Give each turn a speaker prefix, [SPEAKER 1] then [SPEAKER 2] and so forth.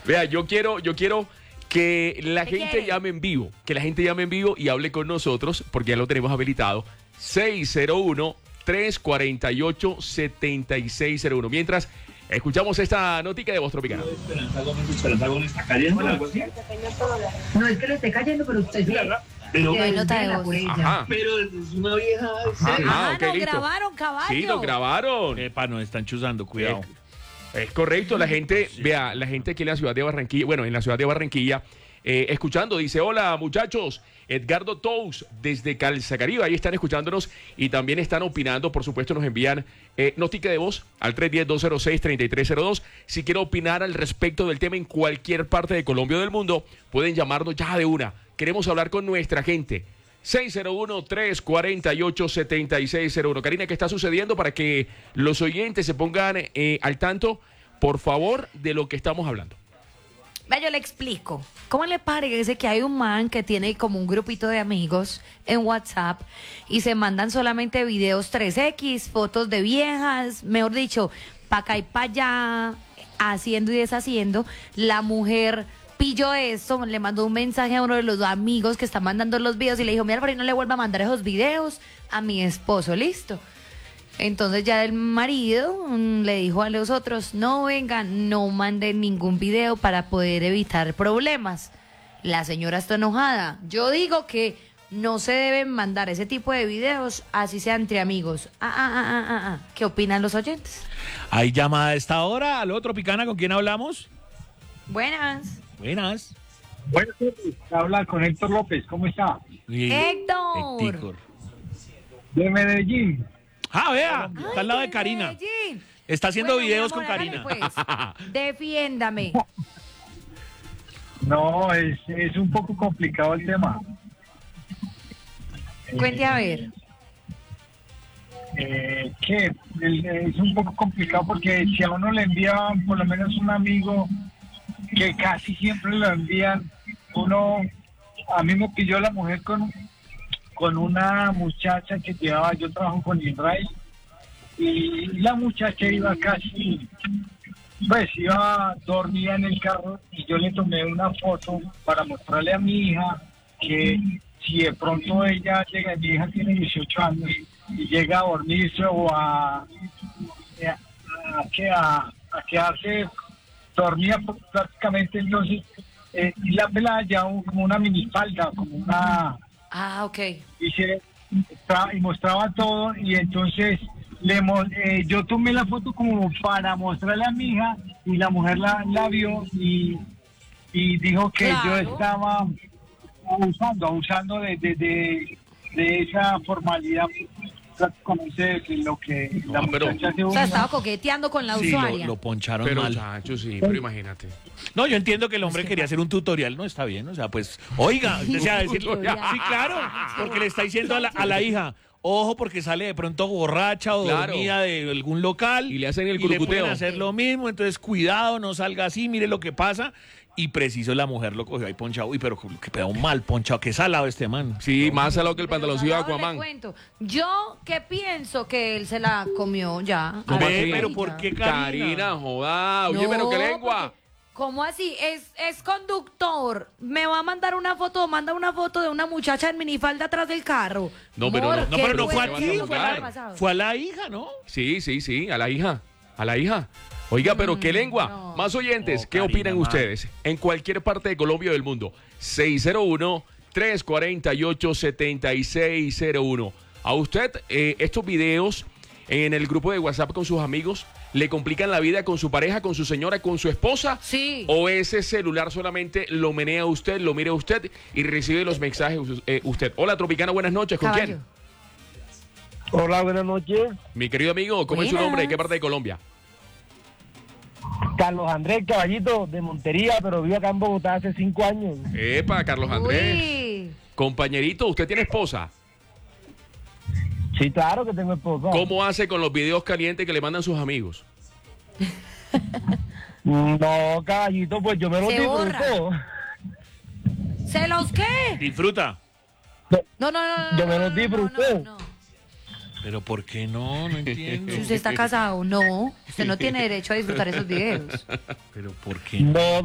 [SPEAKER 1] Vea, yo quiero que la gente llame en vivo, y hable con nosotros, porque ya lo tenemos habilitado. 601-348-7601. Mientras escuchamos esta notica de voz tropical.
[SPEAKER 2] Esperanza Gómez está cayendo.
[SPEAKER 3] No es que le esté cayendo, pero usted sí.
[SPEAKER 2] Pero,
[SPEAKER 3] nota de voz.
[SPEAKER 2] pero es una vieja.
[SPEAKER 1] Ok,
[SPEAKER 4] nos
[SPEAKER 1] listo.
[SPEAKER 4] grabaron, caballo.
[SPEAKER 1] Sí, nos grabaron.
[SPEAKER 5] Epa, nos están chuzando, cuidado.
[SPEAKER 1] Es correcto, la gente, vea, la gente aquí en la ciudad de Barranquilla, escuchando, dice, hola muchachos, Edgardo Tous desde Calzacaribe, ahí están escuchándonos y también están opinando, por supuesto nos envían notica de voz al 310-206-3302. Si quieren opinar al respecto del tema en cualquier parte de Colombia o del mundo, pueden llamarnos ya de una. Queremos hablar con nuestra gente. 601-348-7601. Karina, ¿qué está sucediendo para que los oyentes se pongan al tanto, por favor, de lo que estamos hablando?
[SPEAKER 4] Vea, yo le explico. ¿Cómo le parece que hay un man que tiene como un grupito de amigos en WhatsApp y se mandan solamente videos 3X, fotos de viejas, mejor dicho, pa' acá y pa' allá, haciendo y deshaciendo? La mujer pilló esto, le mandó un mensaje a uno de los amigos que está mandando los videos y le dijo, mira, por ahí no le vuelva a mandar esos videos a mi esposo, listo. Entonces ya el marido le dijo a los otros, no vengan, no manden ningún video para poder evitar problemas. La señora está enojada. Yo digo que no se deben mandar ese tipo de videos, así sea entre amigos. ¿Qué opinan los oyentes?
[SPEAKER 5] Hay llamada a esta hora. Aló, Tropicana, ¿con quién hablamos?
[SPEAKER 4] Buenas.
[SPEAKER 5] Buenas.
[SPEAKER 6] Buenas tardes, habla con Héctor López, ¿cómo está?
[SPEAKER 4] Héctor.
[SPEAKER 5] Héctor.
[SPEAKER 6] De Medellín.
[SPEAKER 5] Ah, vea,
[SPEAKER 4] Ay,
[SPEAKER 5] está al lado de
[SPEAKER 4] de
[SPEAKER 5] Karina.
[SPEAKER 4] Medellín.
[SPEAKER 5] Está haciendo
[SPEAKER 4] Bueno,
[SPEAKER 5] videos
[SPEAKER 4] mi
[SPEAKER 5] con
[SPEAKER 4] amor,
[SPEAKER 5] Karina.
[SPEAKER 4] hágale, pues. Defiéndame.
[SPEAKER 6] No, es un poco complicado el tema.
[SPEAKER 4] Cuente a ver.
[SPEAKER 6] Que es un poco complicado porque si a uno le envían por lo menos un amigo, que casi siempre lo envían, a mí me pilló la mujer con una muchacha que llevaba, yo trabajo con Israel, y la muchacha iba casi, pues iba dormida en el carro y yo le tomé una foto para mostrarle a mi hija que si de pronto ella llega, mi hija tiene 18 años y llega a dormirse o a quedarse dormida prácticamente, entonces y la pelada llevaba como una minifalda, como una...
[SPEAKER 4] Ok.
[SPEAKER 6] Y mostraba todo y entonces yo tomé la foto como para mostrarle a mi hija y la mujer la vio y dijo que
[SPEAKER 4] Claro.
[SPEAKER 6] yo estaba abusando de esa formalidad prácticamente de lo que la muchacha hace.
[SPEAKER 4] O sea, estaba coqueteando con la
[SPEAKER 5] Sí,
[SPEAKER 4] usuaria.
[SPEAKER 5] lo poncharon
[SPEAKER 1] Pero,
[SPEAKER 5] mal.
[SPEAKER 1] Chacho, sí, pero imagínate.
[SPEAKER 5] No, yo entiendo que el hombre quería hacer un tutorial, no está bien, o sea, pues, oiga, o sea, decir, sí, claro, porque le está diciendo a la hija, ojo, porque sale de pronto borracha o
[SPEAKER 1] Claro.
[SPEAKER 5] dormida de algún local
[SPEAKER 1] Y le hacen el
[SPEAKER 5] y le
[SPEAKER 1] curucuteo.
[SPEAKER 5] pueden hacer lo mismo, entonces cuidado, no salga así, mire lo que pasa. Y preciso la mujer lo cogió ahí ponchado. Uy, pero que pedo mal ponchado, qué salado este man.
[SPEAKER 1] Sí, más salado que el
[SPEAKER 4] Pero
[SPEAKER 1] pantaloncillo de
[SPEAKER 4] ahora le
[SPEAKER 1] Aquaman.
[SPEAKER 4] cuento. Yo que pienso que él se la comió ya.
[SPEAKER 1] ¿Cómo
[SPEAKER 4] A la
[SPEAKER 1] así?
[SPEAKER 5] Pero
[SPEAKER 4] ya.
[SPEAKER 5] ¿por qué Karina?
[SPEAKER 1] Karina, joda. Oye,
[SPEAKER 4] No,
[SPEAKER 1] pero qué lengua.
[SPEAKER 4] porque, ¿cómo así? Es conductor. Me va a mandar una foto, manda una foto de una muchacha en minifalda atrás del carro.
[SPEAKER 1] No, pero no.
[SPEAKER 5] No, pero no fue
[SPEAKER 1] ¿qué
[SPEAKER 5] aquí,
[SPEAKER 1] vas a mandar?
[SPEAKER 5] fue a la hija, ¿no?
[SPEAKER 1] Sí, a la hija. A la hija. Oiga, pero qué lengua.
[SPEAKER 4] no.
[SPEAKER 1] Más oyentes,
[SPEAKER 5] No,
[SPEAKER 1] ¿qué
[SPEAKER 5] Karina,
[SPEAKER 1] opinan
[SPEAKER 5] mal.
[SPEAKER 1] ustedes? En cualquier parte de Colombia o del mundo. 601-348-7601. A usted, estos videos en el grupo de WhatsApp con sus amigos, ¿le complican la vida con su pareja, con su señora, con su esposa?
[SPEAKER 4] Sí.
[SPEAKER 1] ¿O ese celular solamente lo menea usted, lo mira usted y recibe los mensajes usted? Hola, Tropicana, buenas noches. ¿Con
[SPEAKER 4] Caballo.
[SPEAKER 1] quién?
[SPEAKER 6] Hola, buenas noches.
[SPEAKER 1] Mi querido amigo, ¿cómo es su
[SPEAKER 4] Buenas.
[SPEAKER 1] nombre? ¿De qué parte de Colombia?
[SPEAKER 6] Carlos Andrés Caballito de Montería, pero vivo acá en Bogotá hace 5 años.
[SPEAKER 1] Epa, Carlos Andrés.
[SPEAKER 4] Uy.
[SPEAKER 1] Compañerito, ¿usted tiene esposa?
[SPEAKER 6] Sí, claro que tengo esposa.
[SPEAKER 1] ¿Cómo hace con los videos calientes que le mandan sus amigos?
[SPEAKER 6] No, Caballito, pues yo me lo
[SPEAKER 4] Se
[SPEAKER 6] disfruto.
[SPEAKER 4] ¿Se los qué?
[SPEAKER 5] Disfruta.
[SPEAKER 4] No.
[SPEAKER 6] Yo me los
[SPEAKER 4] no,
[SPEAKER 6] disfruté.
[SPEAKER 4] no.
[SPEAKER 5] Pero ¿por qué no? No entiendo.
[SPEAKER 4] Si usted está casado, no. Usted no tiene derecho a disfrutar esos videos.
[SPEAKER 5] Pero ¿por qué?
[SPEAKER 6] No,